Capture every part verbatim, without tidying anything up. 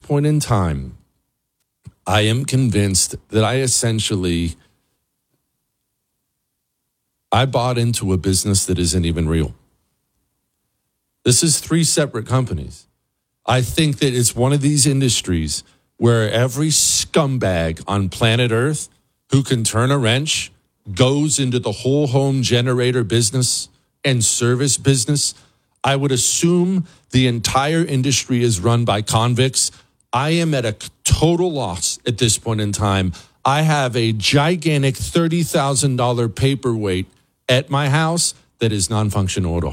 point in time, I am convinced that I essentially, I bought into a business that isn't even real. This is three separate companies. I think that it's one of these industries where every scumbag on planet Earth who can turn a wrench goes into the whole home generator business and service business. I would assume the entire industry is run by convicts. I am at a total loss at this point in time. I have a gigantic thirty thousand dollars paperweight at my house that is non-functional at all.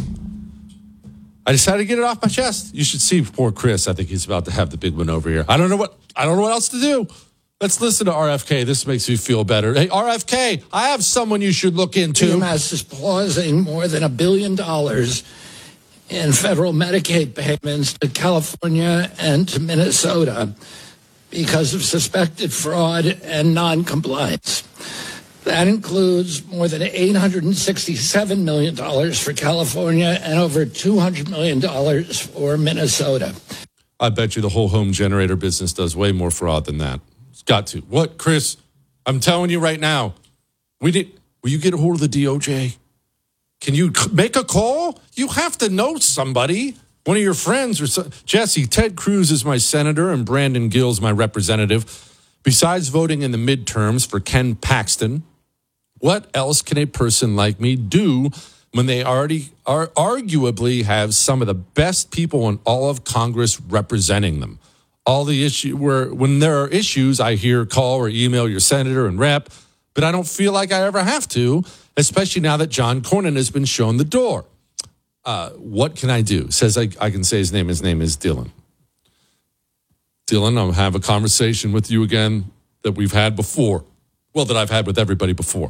I decided to get it off my chest. You should see poor Chris. I think he's about to have the big one over here. I don't know what I don't know what else to do. Let's listen to R F K. This makes me feel better. Hey, R F K, I have someone you should look into. C M S is pausing more than a billion dollars in federal Medicaid payments to California and to Minnesota because of suspected fraud and non-compliance. That includes more than eight hundred sixty-seven million dollars for California and over two hundred million dollars for Minnesota. I bet you the whole home generator business does way more fraud than that. It's got to. What, Chris? I'm telling you right now. We did. Will you get a hold of the D O J? Can you make a call? You have to know somebody, one of your friends or so. Jesse, Ted Cruz is my senator and Brandon Gill's my representative. Besides voting in the midterms for Ken Paxton, what else can a person like me do when they already are arguably have some of the best people in all of Congress representing them? All the issue where when there are issues, I hear call or email your senator and rep, but I don't feel like I ever have to, especially now that John Cornyn has been shown the door. Uh, what can I do? Says I, I can say his name. His name is Dylan. Dylan, I'll have a conversation with you again that we've had before. Well, that I've had with everybody before.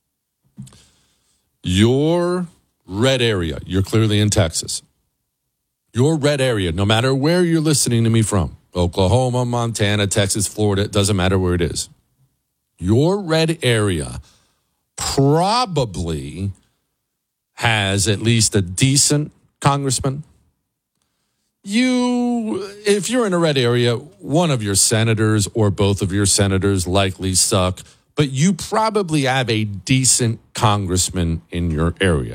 Your red area, you're clearly in Texas. Your red area, no matter where you're listening to me from, Oklahoma, Montana, Texas, Florida, it doesn't matter where it is. Your red area probably has at least a decent congressman. You, if you're in a red area, one of your senators or both of your senators likely suck, but you probably have a decent congressman in your area.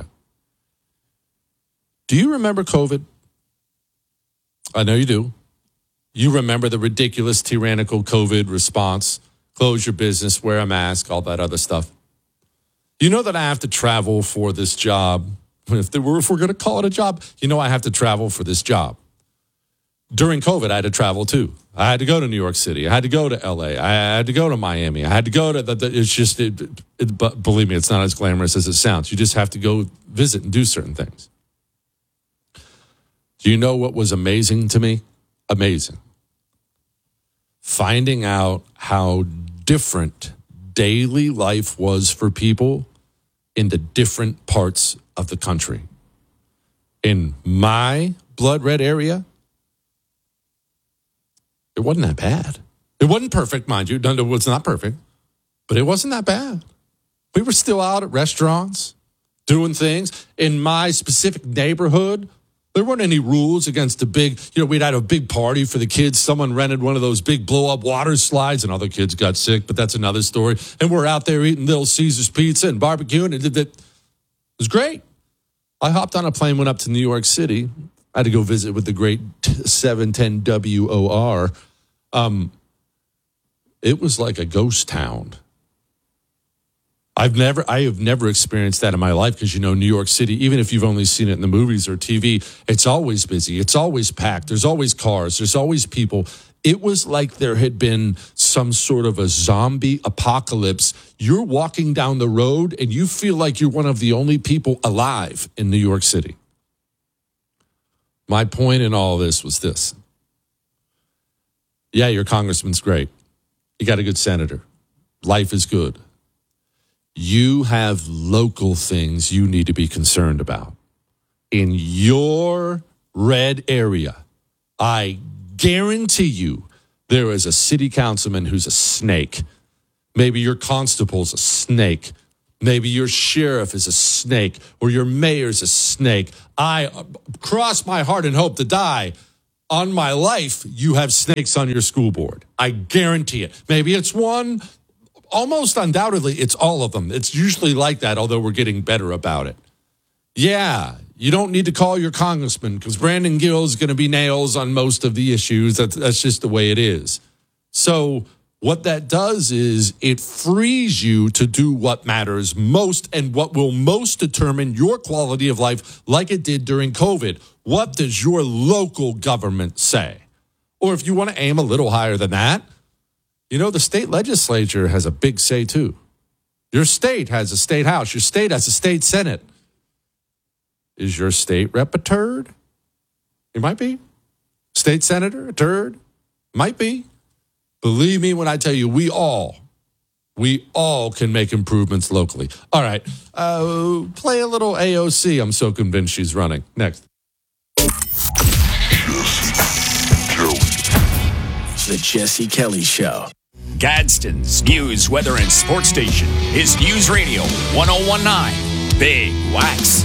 Do you remember COVID? I know you do. You remember the ridiculous, tyrannical COVID response, close your business, wear a mask, all that other stuff. You know that I have to travel for this job. If, there were, if we're going to call it a job, you know I have to travel for this job. During COVID, I had to travel too. I had to go to New York City. I had to go to L A. I had to go to Miami. I had to go to the, the it's just, it, it, but believe me, it's not as glamorous as it sounds. You just have to go visit and do certain things. Do you know what was amazing to me? Amazing. Finding out how different daily life was for people in the different parts of the country. In my blood red area, it wasn't that bad. It wasn't perfect, mind you. No, it was not perfect, but it wasn't that bad. We were still out at restaurants doing things. In my specific neighborhood, there weren't any rules against a big, you know, we'd had a big party for the kids. Someone rented one of those big blow-up water slides, and other kids got sick, but that's another story. And we're out there eating Little Caesars pizza and barbecuing. It, it was great. I hopped on a plane, went up to New York City. I had to go visit with the great seven ten W O R. Um, it was like a ghost town. I've never, I have never experienced that in my life because, you know, New York City, even if you've only seen it in the movies or T V, it's always busy. It's always packed. There's always cars. There's always people. It was like there had been some sort of a zombie apocalypse. You're walking down the road and you feel like you're one of the only people alive in New York City. My point in all this was this. Yeah, your congressman's great. You got a good senator. Life is good. You have local things you need to be concerned about. In your red area, I guarantee you there is a city councilman who's a snake. Maybe your constable's a snake. Maybe your sheriff is a snake or your mayor's a snake. I cross my heart and hope to die on my life, you have snakes on your school board. I guarantee it. Maybe it's one. Almost undoubtedly, it's all of them. It's usually like that, although we're getting better about it. Yeah, you don't need to call your congressman because Brandon Gill is going to be nails on most of the issues. That's, that's just the way it is. So what that does is it frees you to do what matters most and what will most determine your quality of life, like it did during COVID. What does your local government say? Or if you want to aim a little higher than that, you know, the state legislature has a big say too. Your state has a state house. Your state has a state senate. Is your state rep a turd? It might be. State senator, a turd? Might be. Believe me when I tell you, we all, we all can make improvements locally. All right, uh, play a little A O C. I'm so convinced she's running. Next. The Jesse Kelly Show. Gadsden's News, Weather, and Sports Station is News Radio one oh one point nine Big Wax.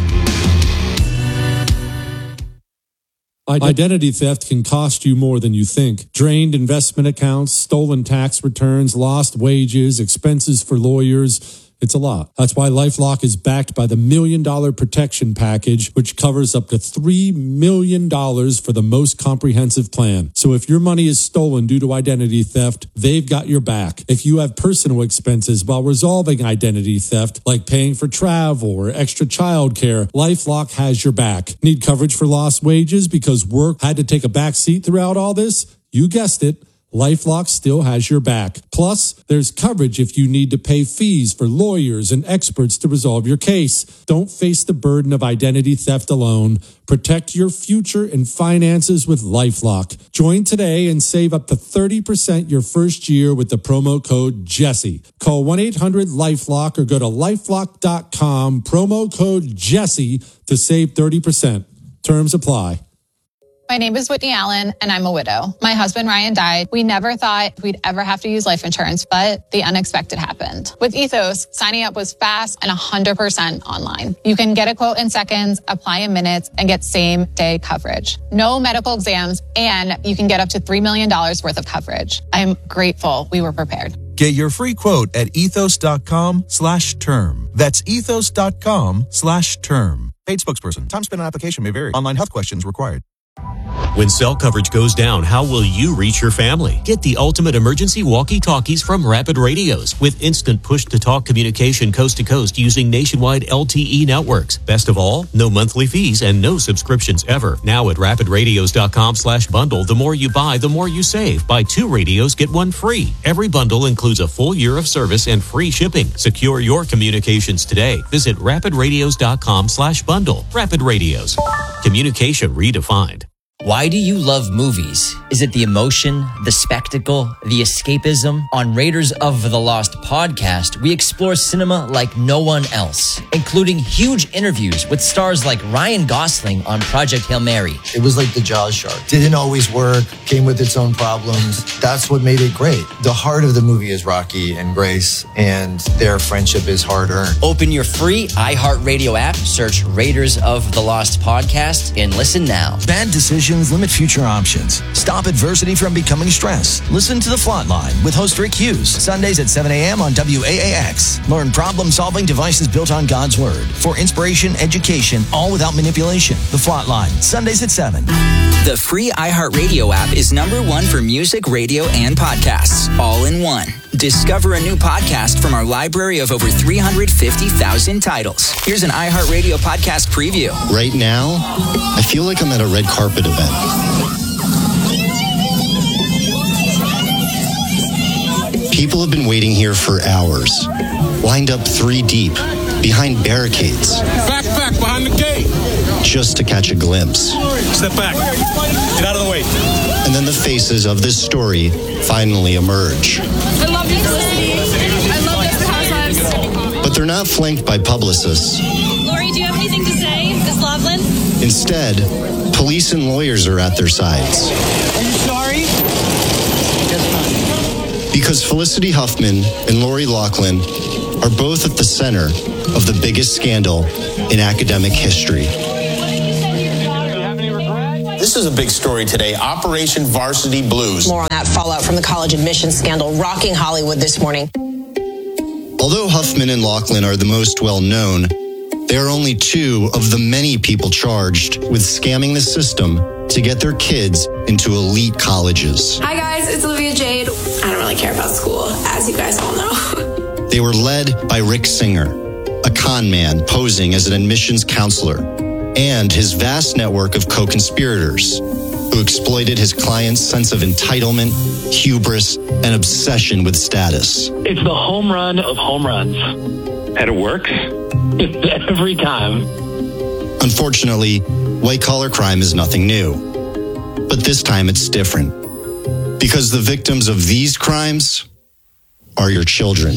Identity theft can cost you more than you think. Drained investment accounts, stolen tax returns, lost wages, expenses for lawyers. It's a lot. That's why LifeLock is backed by the Million Dollar Protection Package, which covers up to three million dollars for the most comprehensive plan. So if your money is stolen due to identity theft, they've got your back. If you have personal expenses while resolving identity theft, like paying for travel or extra child care, LifeLock has your back. Need coverage for lost wages because work had to take a back seat throughout all this? You guessed it. LifeLock still has your back. Plus, there's coverage if you need to pay fees for lawyers and experts to resolve your case. Don't face the burden of identity theft alone. Protect your future and finances with LifeLock. Join today and save up to thirty percent your first year with the promo code Jesse. Call one eight hundred LifeLock or go to lifelock dot com, promo code Jesse to save thirty percent. Terms apply. My name is Whitney Allen, and I'm a widow. My husband, Ryan, died. We never thought we'd ever have to use life insurance, but the unexpected happened. With Ethos, signing up was fast and one hundred percent online. You can get a quote in seconds, apply in minutes, and get same-day coverage. No medical exams, and you can get up to three million dollars worth of coverage. I'm grateful we were prepared. Get your free quote at ethos.com slash term. That's ethos.com slash term. Paid spokesperson. Time spent on application may vary. Online health questions required. When cell coverage goes down, how will you reach your family? Get the ultimate emergency walkie-talkies from Rapid Radios with instant push-to-talk communication coast to coast using nationwide L T E networks. Best of all, no monthly fees and no subscriptions ever. Now at rapidradios.com slash bundle, the more you buy, the more you save. Buy two radios, get one free. Every bundle includes a full year of service and free shipping. Secure your communications today. Visit rapidradios.com slash bundle. Rapid Radios. Communication redefined. Why do you love movies? Is it the emotion, the spectacle, the escapism? On Raiders of the Lost podcast, we explore cinema like no one else, including huge interviews with stars like Ryan Gosling on Project Hail Mary. It was like the Jaws shark. Didn't always work, came with its own problems. That's what made it great. The heart of the movie is Rocky and Grace, and their friendship is hard-earned. Open your free iHeartRadio app, search Raiders of the Lost podcast, and listen now. Bad decisions limit future options. Stop adversity from becoming stress. Listen to The Flatline with host Rick Hughes, Sundays at seven a.m. on W A A X. Learn problem-solving devices built on God's Word for inspiration, education, all without manipulation. The Flatline, Sundays at seven. The free iHeartRadio app is number one for music, radio, and podcasts, all in one. Discover a new podcast from our library of over three hundred fifty thousand titles. Here's an iHeartRadio podcast preview. Right now, I feel like I'm at a red carpet event. People have been waiting here for hours, lined up three deep, behind barricades. Back, back, behind the gate. Just to catch a glimpse. Step back. Get out of the way. And then the faces of this story finally emerge. I love this city. I love this housewives. But they're not flanked by publicists. Lori, do you have anything to say? Miss Loveland? Instead, police and lawyers are at their sides. Are you sorry? Because Felicity Huffman and Lori Loughlin are both at the center of the biggest scandal in academic history. This is a big story today. Operation Varsity Blues. More on that fallout from the college admissions scandal rocking Hollywood this morning. Although Huffman and Laughlin are the most well-known, they are only two of the many people charged with scamming the system to get their kids into elite colleges. Hi guys, it's Olivia Jade. I don't really care about school, as you guys all know. They were led by Rick Singer, a con man posing as an admissions counselor, and his vast network of co-conspirators who exploited his client's sense of entitlement, hubris, and obsession with status. It's the home run of home runs. And it works every time. Unfortunately, white-collar crime is nothing new. But this time it's different. Because the victims of these crimes are your children.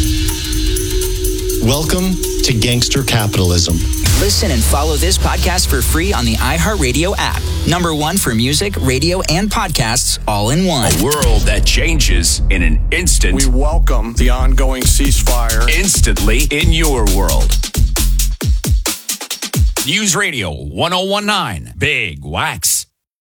Welcome to Gangster Capitalism. Listen and follow this podcast for free on the iHeartRadio app. Number one for music, radio, and podcasts all in one. A world that changes in an instant. We welcome the ongoing ceasefire. Instantly in your world. News Radio one oh one nine Big Wax